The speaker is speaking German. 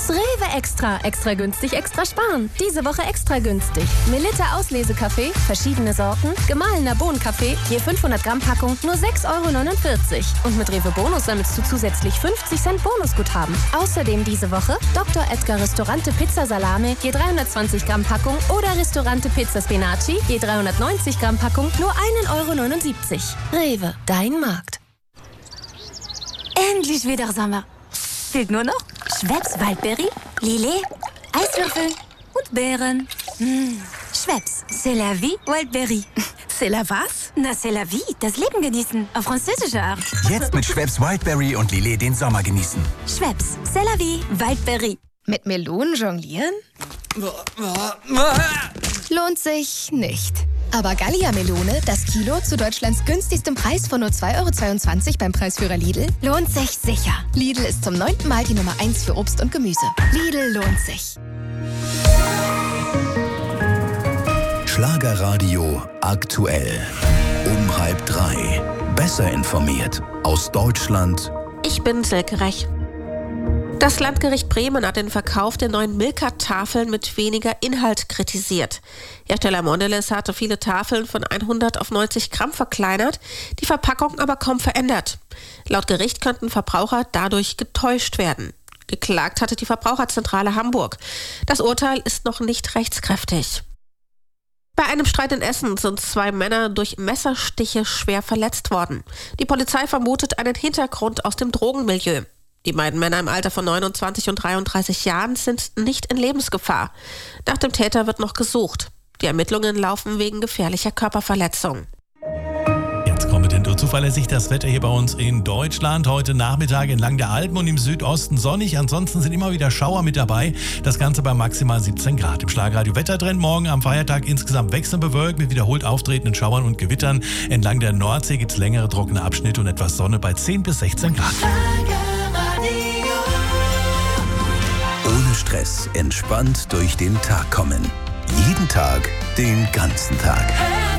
Das Rewe Extra. Extra günstig, extra sparen. Diese Woche extra günstig. Melitta Auslesekaffee, verschiedene Sorten, gemahlener Bohnenkaffee, je 500 Gramm Packung, nur 6,49 €. Und mit Rewe Bonus sammelst du zusätzlich 50 Cent Bonusguthaben. Außerdem diese Woche Dr. Edgar Ristorante Pizza Salame, je 320 Gramm Packung oder Ristorante Pizza Spinaci, je 390 Gramm Packung, nur 1,79 €. Rewe, dein Markt. Endlich wieder Sommer. Fehlt nur noch Schweppes Waldbeere, Lillet, Eiswürfel und Beeren. Schweppes, c'est la vie, Waldbeere. C'est la was? Na, c'est la vie, das Leben genießen, auf französische Art. Jetzt mit Schweppes Wildberry und Lillet den Sommer genießen. Schweppes, c'est la vie, Waldbeere. Mit Melonen jonglieren? Lohnt sich nicht. Aber Gallia-Melone, das Kilo zu Deutschlands günstigstem Preis von nur 2,22 € beim Preisführer Lidl, lohnt sich sicher. Lidl ist zum 9. Mal die Nummer 1 für Obst und Gemüse. Lidl lohnt sich. Schlagerradio aktuell. Um 2:30. Besser informiert aus Deutschland. Ich bin Silke Rech. Das Landgericht Bremen hat den Verkauf der neuen Milka-Tafeln mit weniger Inhalt kritisiert. Hersteller Mondelez hatte viele Tafeln von 100 auf 90 Gramm verkleinert, die Verpackung aber kaum verändert. Laut Gericht könnten Verbraucher dadurch getäuscht werden. Geklagt hatte die Verbraucherzentrale Hamburg. Das Urteil ist noch nicht rechtskräftig. Bei einem Streit in Essen sind 2 Männer durch Messerstiche schwer verletzt worden. Die Polizei vermutet einen Hintergrund aus dem Drogenmilieu. Die beiden Männer im Alter von 29 und 33 Jahren sind nicht in Lebensgefahr. Nach dem Täter wird noch gesucht. Die Ermittlungen laufen wegen gefährlicher Körperverletzung. Jetzt kommt denn zuverlässig das Wetter hier bei uns in Deutschland. Heute Nachmittag entlang der Alpen und im Südosten sonnig. Ansonsten sind immer wieder Schauer mit dabei. Das Ganze bei maximal 17 Grad. Im Schlagradio Wettertrend morgen am Feiertag insgesamt wechselnd bewölkt mit wiederholt auftretenden Schauern und Gewittern. Entlang der Nordsee gibt es längere trockene Abschnitte und etwas Sonne bei 10 bis 16 Grad. Ohne Stress, entspannt durch den Tag kommen. Jeden Tag, den ganzen Tag.